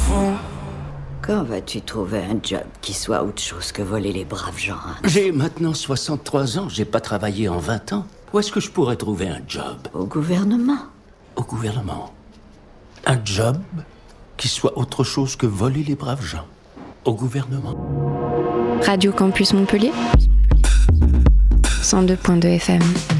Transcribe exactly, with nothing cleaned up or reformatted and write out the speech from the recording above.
fond. Quand vas-tu trouver un job qui soit autre chose que voler les braves gens, hein? J'ai maintenant soixante-trois ans, j'ai pas travaillé en vingt ans. Où est-ce que je pourrais trouver un job? Au gouvernement. Au gouvernement. Un job qui soit autre chose que voler les braves gens. Au gouvernement. Radio Campus Montpellier, cent deux point deux F M.